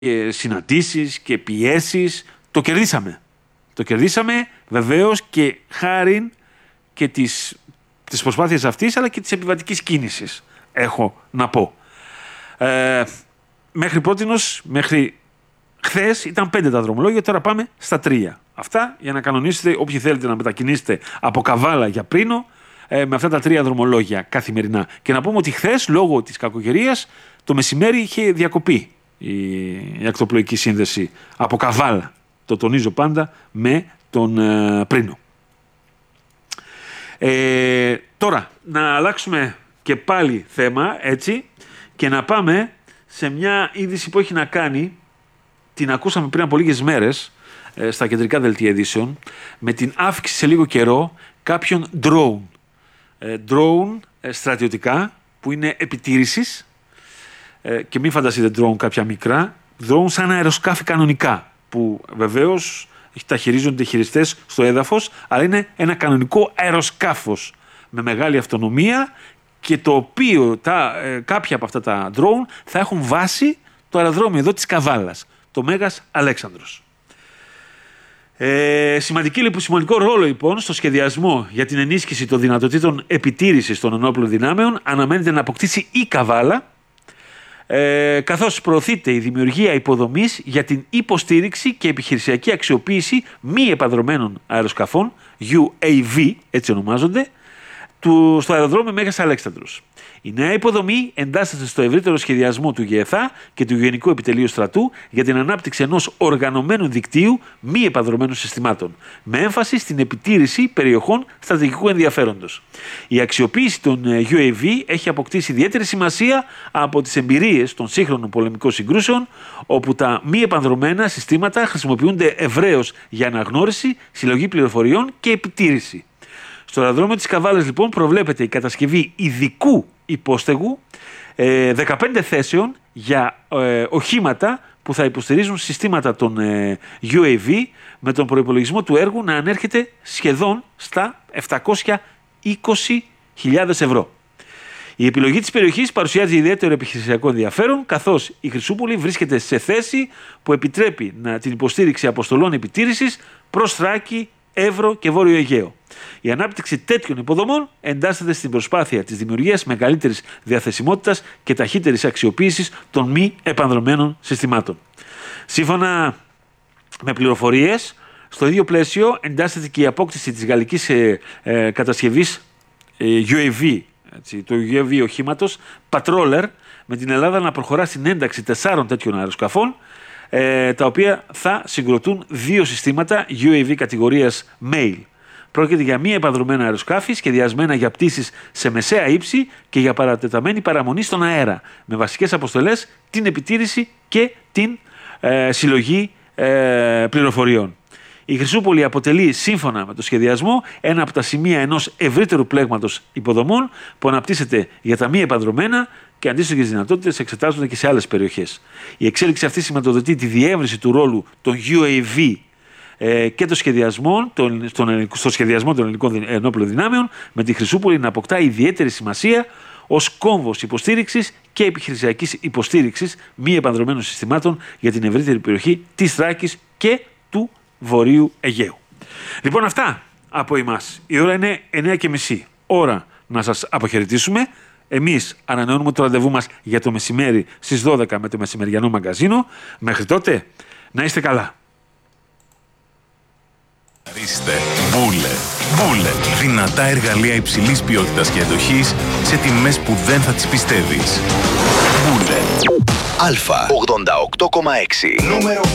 και συναντήσεις και πιέσεις. Το κερδίσαμε. Το κερδίσαμε βεβαίως και χάριν και τις προσπάθειες αυτής, αλλά και της επιβατικής κίνησης, έχω να πω. Μέχρι πρότινος, μέχρι χθες ήταν 5 τα δρομολόγια, τώρα πάμε στα 3. Αυτά για να κανονίσετε όποιοι θέλετε να μετακινήσετε από Καβάλα για Πρίνο με αυτά τα 3 δρομολόγια καθημερινά. Και να πούμε ότι χθες, λόγω της κακοκαιρίας, το μεσημέρι είχε διακοπεί η ακτοπλοϊκή σύνδεση από Καβάλα. Το τονίζω πάντα με τον Πρίνο. Τώρα, να αλλάξουμε και πάλι θέμα, έτσι, και να πάμε σε μια είδηση που έχει να κάνει, την ακούσαμε πριν από λίγες μέρες στα κεντρικά δελτία ειδήσεων, με την άφηξη σε λίγο καιρό κάποιων drone. Drone στρατιωτικά που είναι επιτήρησης, και μην φανταστείτε drone κάποια μικρά, drone σαν αεροσκάφη κανονικά, που βεβαίως τα χειρίζονται οι χειριστές στο έδαφος, αλλά είναι ένα κανονικό αεροσκάφος με μεγάλη αυτονομία, και το οποίο κάποια από αυτά τα drone θα έχουν βάση το αεροδρόμιο εδώ της Καβάλας, το Μέγας Αλέξανδρος. Σημαντικό ρόλο λοιπόν στο σχεδιασμό για την ενίσχυση των δυνατοτήτων επιτήρησης των ενόπλων δυνάμεων αναμένεται να αποκτήσει η Καβάλα, καθώς προωθείται η δημιουργία υποδομής για την υποστήριξη και επιχειρησιακή αξιοποίηση μη επανδρωμένων αεροσκαφών, UAV έτσι ονομάζονται, στο αεροδρόμιο Μέγας Αλέξανδρος. Η νέα υποδομή εντάσσεται στο ευρύτερο σχεδιασμό του ΓΕΘΑ και του Γενικού Επιτελείου Στρατού για την ανάπτυξη ενός οργανωμένου δικτύου μη επανδρωμένων συστημάτων, με έμφαση στην επιτήρηση περιοχών στρατηγικού ενδιαφέροντος. Η αξιοποίηση των UAV έχει αποκτήσει ιδιαίτερη σημασία από τις εμπειρίες των σύγχρονων πολεμικών συγκρούσεων, όπου τα μη επανδρωμένα συστήματα χρησιμοποιούνται ευρέως για αναγνώριση, συλλογή πληροφοριών και επιτήρηση. Στο αεροδρόμιο της Καβάλας λοιπόν προβλέπεται η κατασκευή ειδικού υπόστεγου 15 θέσεων για οχήματα που θα υποστηρίζουν συστήματα των UAV, με τον προϋπολογισμό του έργου να ανέρχεται σχεδόν στα 720.000 ευρώ. Η επιλογή της περιοχής παρουσιάζει ιδιαίτερο επιχειρησιακό ενδιαφέρον, καθώς η Χρυσούπολη βρίσκεται σε θέση που επιτρέπει την υποστήριξη αποστολών επιτήρησης προς Θράκη, Εύρο και Βόρειο Αιγαίο. Η ανάπτυξη τέτοιων υποδομών εντάσσεται στην προσπάθεια της δημιουργίας μεγαλύτερης διαθεσιμότητας και ταχύτερης αξιοποίησης των μη επανδρωμένων συστημάτων. Σύμφωνα με πληροφορίες, στο ίδιο πλαίσιο εντάσσεται και η απόκτηση της γαλλικής κατασκευής UAV, το UAV οχήματος Patroller, με την Ελλάδα να προχωρά στην ένταξη 4 τέτοιων αεροσκαφών, τα οποία θα συγκροτούν 2 συστήματα UAV κατηγορίας MALE. Πρόκειται για μη επανδρωμένα αεροσκάφη σχεδιασμένα για πτήσεις σε μεσαία ύψη και για παρατεταμένη παραμονή στον αέρα, με βασικές αποστολές την επιτήρηση και την συλλογή πληροφοριών. Η Χρυσούπολη αποτελεί, σύμφωνα με το σχεδιασμό, ένα από τα σημεία ενός ευρύτερου πλέγματος υποδομών που αναπτύσσεται για τα μη επανδρωμένα, και αντίστοιχες δυνατότητες εξετάζονται και σε άλλες περιοχές. Η εξέλιξη αυτή σηματοδοτεί τη διεύρυνση του ρόλου των UAV και στο σχεδιασμό των ελληνικών ενόπλων δυνάμεων, με τη Χρυσούπολη να αποκτά ιδιαίτερη σημασία ως κόμβος υποστήριξης και επιχειρησιακής υποστήριξης μη επανδρωμένων συστημάτων για την ευρύτερη περιοχή της Θράκης και του Βορείου Αιγαίου. Λοιπόν, αυτά από εμάς. Η ώρα είναι 9:30. Ώρα να σας αποχαιρετήσουμε. Εμείς ανανεώνουμε το ραντεβού μας για το μεσημέρι στις 12 με το μεσημεριανό μαγκαζίνο. Μέχρι τότε, να είστε καλά. Μπούλε. Δυνατά εργαλεία υψηλής ποιότητας και αντοχής σε τιμές που δεν θα τις πιστεύεις. Μπούλε. Αλφα 88,6. Νούμερο